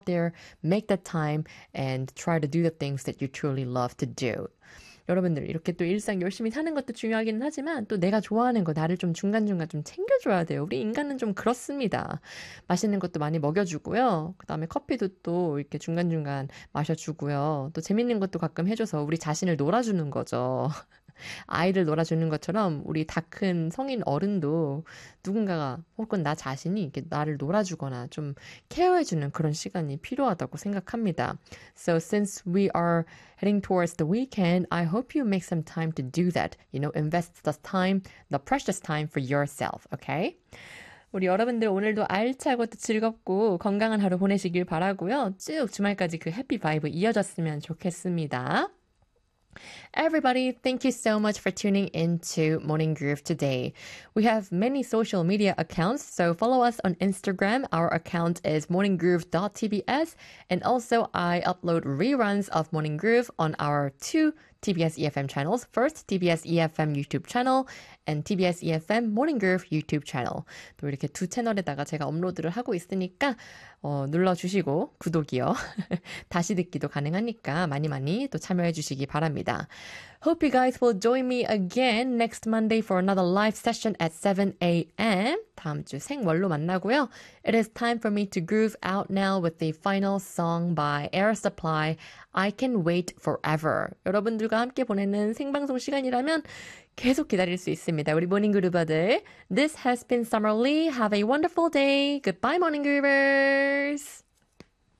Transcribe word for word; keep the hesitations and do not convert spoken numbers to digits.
there, make the time, and try to do the things that you truly love to do. 여러분들 이렇게 또 일상 열심히 사는 것도 중요하기는 하지만 또 내가 좋아하는 거 나를 좀 중간중간 좀 챙겨줘야 돼요. 우리 인간은 좀 그렇습니다. 맛있는 것도 많이 먹여주고요. 그 다음에 커피도 또 이렇게 중간중간 마셔주고요. 또 재밌는 것도 가끔 해줘서 우리 자신을 놀아주는 거죠. 아이를 놀아주는 것처럼 우리 다 큰 성인 어른도 누군가가 혹은 나 자신이 이렇게 나를 놀아주거나 좀 케어해주는 그런 시간이 필요하다고 생각합니다. So since we are heading towards the weekend, I hope you make some time to do that. You know, invest the time, the precious time for yourself, okay? 우리 여러분들 오늘도 알차고 또 즐겁고 건강한 하루 보내시길 바라고요. 쭉 주말까지 그 해피 바이브 이어졌으면 좋겠습니다. Everybody, thank you so much for tuning into Morning Groove today. We have many social media accounts, so follow us on Instagram. Our account is morninggroove dot t b s, and also I upload reruns of Morning Groove on our two T B S E F M channels. First, T B S E F M YouTube channel and T B S E F M Morning Groove YouTube channel. 또 이렇게 두 채널에다가 제가 업로드를 하고 있으니까 어, 눌러주시고 구독이요. 다시 듣기도 가능하니까 많이 많이 또 참여해 주시기 바랍니다. Hope you guys will join me again next Monday for another live session at seven a.m. 다음 주 생월로 만나고요. It is time for me to groove out now with the final song by Air Supply, I Can Wait Forever. 여러분들과 함께 보내는 생방송 시간이라면 계속 기다릴 수 있습니다. 우리 모닝 그루버들. This has been Summer Lee. Have a wonderful day. Goodbye, Morning Groovers.